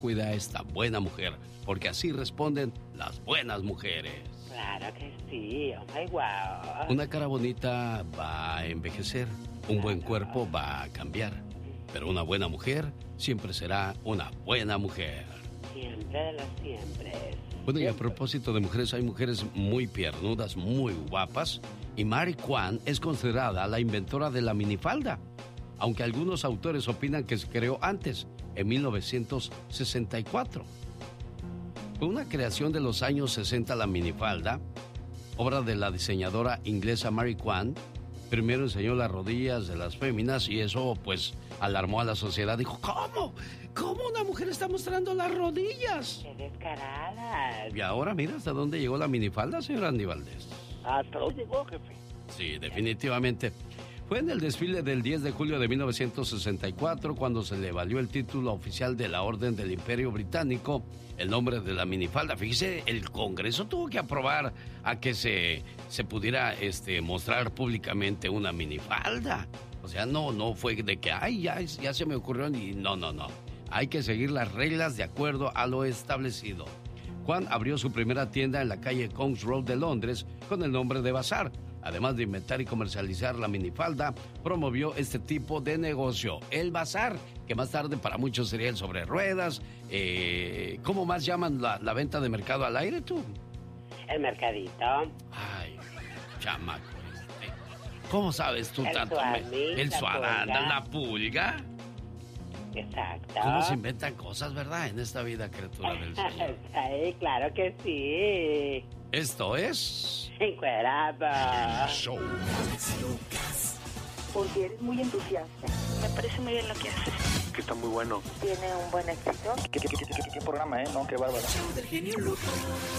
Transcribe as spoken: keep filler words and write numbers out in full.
cuida a esta buena mujer, porque así responden las buenas mujeres. Claro que sí, oh my wow. Una cara bonita va a envejecer, un buen cuerpo va a cambiar, pero una buena mujer siempre será una buena mujer. Siempre de los siempre. Bueno, y a propósito de mujeres, hay mujeres muy piernudas, muy guapas, y Mary Quant es considerada la inventora de la minifalda, aunque algunos autores opinan que se creó antes, en mil novecientos sesenta y cuatro. Fue una creación de los años sesenta la minifalda, obra de la diseñadora inglesa Mary Quant. Primero enseñó las rodillas de las féminas y eso pues alarmó a la sociedad. Dijo, ¿cómo? ¿Cómo una mujer está mostrando las rodillas? ¡Qué descarada! Y ahora mira hasta dónde llegó la minifalda, señor Andy Valdés. Hasta dónde llegó, jefe. Sí, definitivamente. Fue en el desfile del diez de julio de mil novecientos sesenta y cuatro cuando se le valió el título oficial de la Orden del Imperio Británico el nombre de la minifalda. Fíjese, el Congreso tuvo que aprobar a que se, se pudiera este, mostrar públicamente una minifalda. O sea, no, no fue de que, ay, ya, ya se me ocurrió. Y no, no, no. Hay que seguir las reglas de acuerdo a lo establecido. Juan abrió su primera tienda en la calle Kings Road de Londres con el nombre de Bazar. Además de inventar y comercializar la minifalda, promovió este tipo de negocio, el bazar, que más tarde para muchos sería el sobre ruedas. Eh, ¿Cómo más llaman la, la venta de mercado al aire, tú? El mercadito. Ay, chamaco este. ¿Cómo sabes tú el tanto? Suamí, el la suadanda, pulga. la pulga. Exacto. ¿Cómo se inventan cosas, verdad? En esta vida, criatura del Señor. Sí, claro que sí. Esto es... Encuerado. Show. Porque eres muy entusiasta. Me parece muy bien lo que haces. Que está muy bueno. Tiene un buen éxito. ¿Qué, qué, qué, qué, qué programa, eh? No, qué bárbaro. Show del genio Lucas.